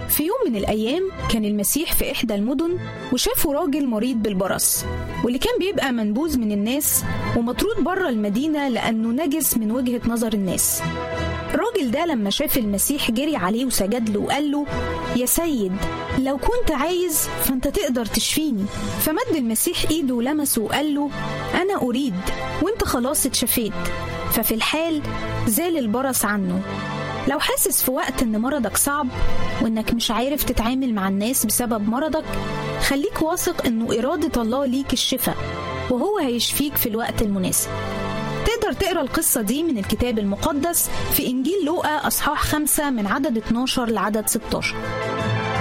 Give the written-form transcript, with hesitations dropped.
في يوم من الأيام كان المسيح في إحدى المدن وشافه راجل مريض بالبرص، واللي كان بيبقى منبوذ من الناس ومطرود بره المدينة لأنه نجس من وجهة نظر الناس. الراجل ده لما شاف المسيح جري عليه وسجد له وقال له: يا سيد، لو كنت عايز فأنت تقدر تشفيني. فمد المسيح إيده ولمسه وقال له: أنا أريد، وأنت خلاص اتشفيت. ففي الحال زال البرص عنه. لو حاسس في وقت إن مرضك صعب وإنك مش عارف تتعامل مع الناس بسبب مرضك، خليك واثق إنه إرادة الله ليك الشفاء، وهو هيشفيك في الوقت المناسب. تقدر تقرأ القصة دي من الكتاب المقدس في إنجيل لوقا أصحاح 5 من عدد 12 لعدد 16.